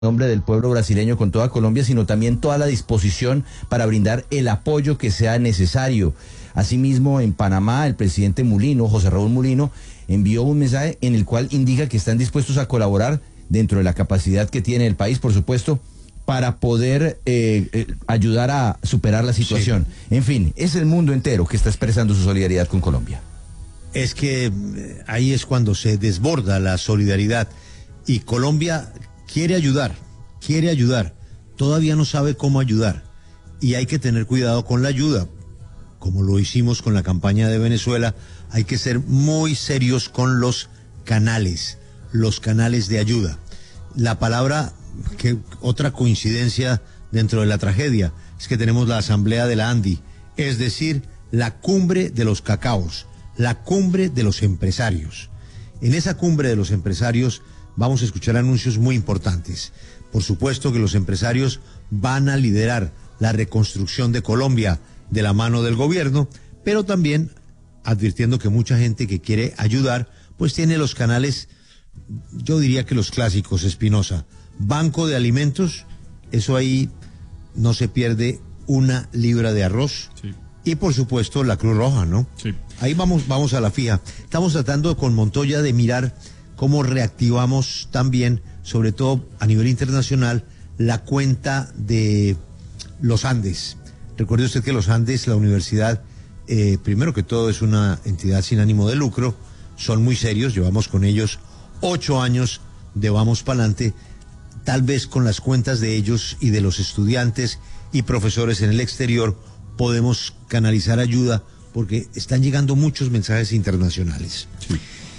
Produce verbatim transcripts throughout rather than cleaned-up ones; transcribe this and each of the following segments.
nombre del pueblo brasileño con toda Colombia, sino también toda la disposición para brindar el apoyo que sea necesario. Asimismo, en Panamá, el presidente Mulino, José Raúl Mulino, envió un mensaje en el cual indica que están dispuestos a colaborar dentro de la capacidad que tiene el país, por supuesto, para poder eh, eh, ayudar a superar la situación. Sí. En fin, es el mundo entero que está expresando su solidaridad con Colombia. Es que ahí es cuando se desborda la solidaridad y Colombia quiere ayudar, quiere ayudar, todavía no sabe cómo ayudar y hay que tener cuidado con la ayuda, como lo hicimos con la campaña de Venezuela. Hay que ser muy serios con los canales, los canales de ayuda. La palabra, que otra coincidencia dentro de la tragedia, es que tenemos la asamblea de la ANDI, es decir, la cumbre de los cacaos, la cumbre de los empresarios. En esa cumbre de los empresarios vamos a escuchar anuncios muy importantes. Por supuesto que los empresarios van a liderar la reconstrucción de Colombia de la mano del gobierno, pero también advirtiendo que mucha gente que quiere ayudar, pues tiene los canales, yo diría que los clásicos, Espinosa. Banco de alimentos, eso ahí no se pierde una libra de arroz. Sí. Y por supuesto la Cruz Roja, ¿no? Sí. Ahí vamos, vamos a la fija. Estamos tratando con Montoya de mirar cómo reactivamos también, sobre todo a nivel internacional, la cuenta de los Andes. Recuerde usted que los Andes, la universidad, eh, primero que todo es una entidad sin ánimo de lucro, son muy serios, llevamos con ellos ocho años de vamos pa'lante, tal vez con las cuentas de ellos y de los estudiantes y profesores en el exterior podemos canalizar ayuda porque están llegando muchos mensajes internacionales. Sí.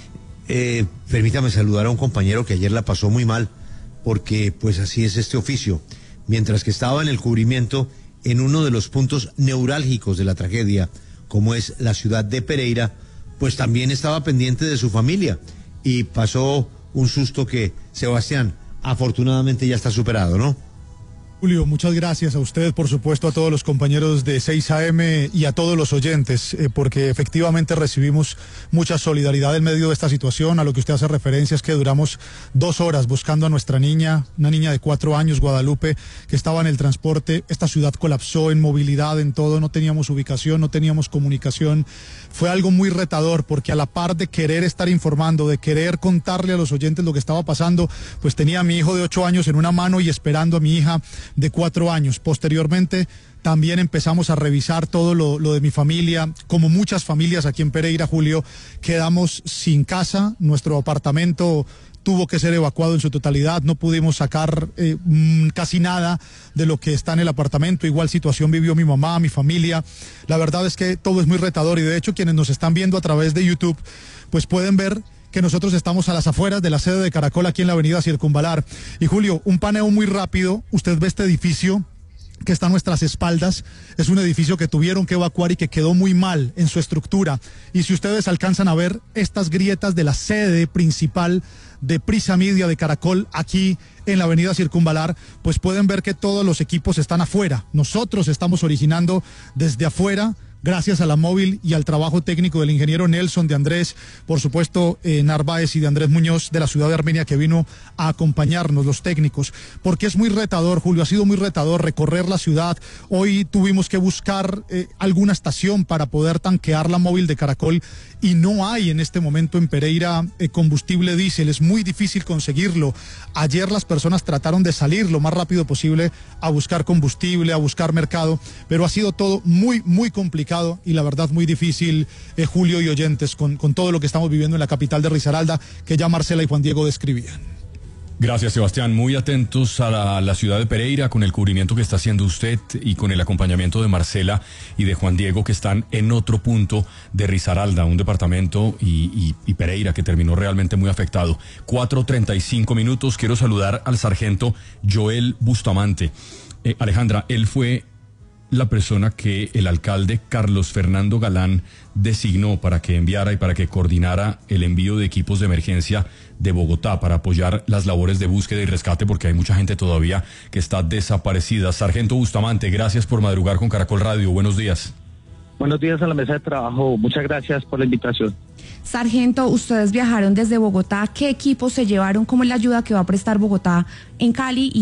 Eh, permítame saludar a un compañero que ayer la pasó muy mal, porque pues así es este oficio. Mientras que estaba en el cubrimiento en uno de los puntos neurálgicos de la tragedia, como es la ciudad de Pereira, pues también estaba pendiente de su familia y pasó un susto que, Sebastián, afortunadamente ya está superado, ¿no? Julio, muchas gracias a usted, por supuesto, a todos los compañeros de seis A M y a todos los oyentes, eh, porque efectivamente recibimos mucha solidaridad en medio de esta situación. A lo que usted hace referencia es que duramos dos horas buscando a nuestra niña, una niña de cuatro años, Guadalupe, que estaba en el transporte. Esta ciudad colapsó en movilidad, en todo, no teníamos ubicación, no teníamos comunicación. Fue algo muy retador, porque a la par de querer estar informando, de querer contarle a los oyentes lo que estaba pasando, pues tenía a mi hijo de ocho años en una mano y esperando a mi hija de cuatro años. Posteriormente también empezamos a revisar todo lo, lo de mi familia. Como muchas familias aquí en Pereira, Julio, quedamos sin casa, nuestro apartamento tuvo que ser evacuado en su totalidad, no pudimos sacar eh, casi nada de lo que está en el apartamento. Igual situación vivió mi mamá, mi familia. La verdad es que todo es muy retador y de hecho quienes nos están viendo a través de YouTube pues pueden ver que nosotros estamos a las afueras de la sede de Caracol aquí en la avenida Circunvalar. Y Julio, un paneo muy rápido, usted ve este edificio que está a nuestras espaldas, es un edificio que tuvieron que evacuar y que quedó muy mal en su estructura. Y si ustedes alcanzan a ver estas grietas de la sede principal de Prisa Media de Caracol aquí en la avenida Circunvalar, pues pueden ver que todos los equipos están afuera. Nosotros estamos originando desde afuera, gracias a la móvil y al trabajo técnico del ingeniero Nelson, de Andrés, por supuesto, eh, Narváez y de Andrés Muñoz de la ciudad de Armenia, que vino a acompañarnos, los técnicos, porque es muy retador, Julio, ha sido muy retador recorrer la ciudad. Hoy tuvimos que buscar eh, alguna estación para poder tanquear la móvil de Caracol y no hay en este momento en Pereira eh, combustible diésel, es muy difícil conseguirlo. Ayer las personas trataron de salir lo más rápido posible a buscar combustible, a buscar mercado, pero ha sido todo muy, muy complicado y la verdad muy difícil, eh, Julio y oyentes, con, con todo lo que estamos viviendo en la capital de Risaralda, que ya Marcela y Juan Diego describían. Gracias, Sebastián. Muy atentos a la, la ciudad de Pereira con el cubrimiento que está haciendo usted y con el acompañamiento de Marcela y de Juan Diego, que están en otro punto de Risaralda, un departamento y, y, y Pereira que terminó realmente muy afectado. cuatro treinta y cinco minutos. Quiero saludar al sargento Joel Bustamante. Eh, Alejandra, él fue la persona que el alcalde Carlos Fernando Galán designó para que enviara y para que coordinara el envío de equipos de emergencia de Bogotá para apoyar las labores de búsqueda y rescate, porque hay mucha gente todavía que está desaparecida. Sargento Bustamante, gracias por madrugar con Caracol Radio. Buenos días. Buenos días a la mesa de trabajo. Muchas gracias por la invitación. Sargento, ustedes viajaron desde Bogotá. ¿Qué equipos se llevaron? ¿Cómo es la ayuda que va a prestar Bogotá en Cali?